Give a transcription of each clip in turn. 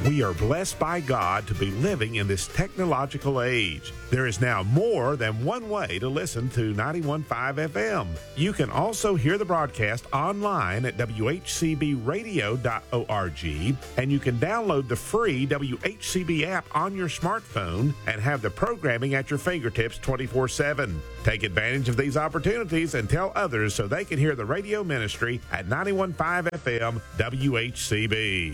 We are blessed by God to be living in this technological age. There is now more than one way to listen to 91.5 FM. You can also hear the broadcast online at WHCBradio.org, and you can download the free WHCB app on your smartphone and have the programming at your fingertips 24/7. Take advantage of these opportunities and tell others so they can hear the radio ministry at 91.5 FM WHCB.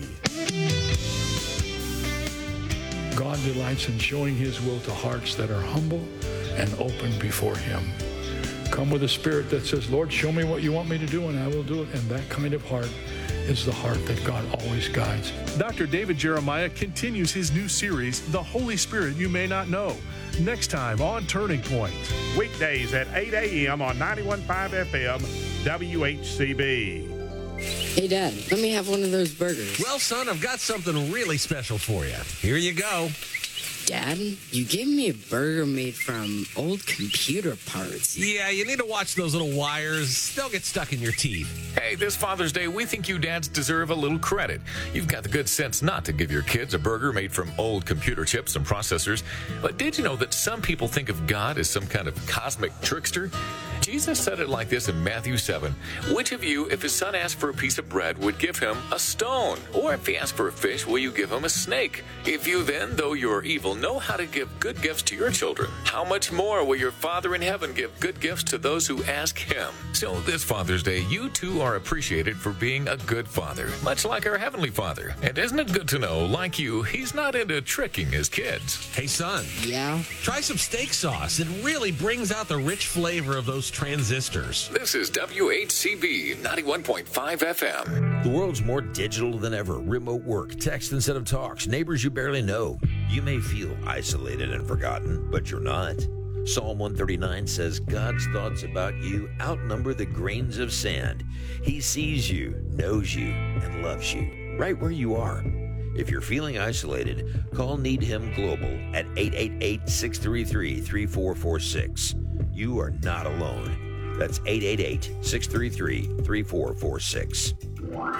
God delights in showing his will to hearts that are humble and open before him. Come with a spirit that says, Lord, show me what you want me to do, and I will do it. And that kind of heart is the heart that God always guides. Dr. David Jeremiah continues his new series, The Holy Spirit You May Not Know, next time on Turning Point. Weekdays at 8 a.m. on 91.5 FM WHCB. Hey, Dad, let me have one of those burgers. Well, son, I've got something really special for you. Here you go. Dad, you gave me a burger made from old computer parts. Yeah, you need to watch those little wires. They'll get stuck in your teeth. Hey, this Father's Day, we think you dads deserve a little credit. You've got the good sense not to give your kids a burger made from old computer chips and processors. But did you know that some people think of God as some kind of cosmic trickster? Jesus said it like this in Matthew 7. Which of you, if his son asked for a piece of bread, would give him a stone? Or if he asked for a fish, will you give him a snake? If you then, though you are evil, know how to give good gifts to your children, how much more will your Father in heaven give good gifts to those who ask him? So this Father's Day, you too are appreciated for being a good father, much like our Heavenly Father. And isn't it good to know, like you, he's not into tricking his kids? Hey, son. Yeah? Try some steak sauce. It really brings out the rich flavor of those transistors. This is WHCB 91.5 FM. The world's more digital than ever. Remote work, text instead of talks, neighbors you barely know. You may feel isolated and forgotten, but you're not. Psalm 139 says God's thoughts about you outnumber the grains of sand. He sees you, knows you, and loves you, right where you are. If you're feeling isolated, call Need Him Global at 888-633-3446. You are not alone. That's 888-633-3446.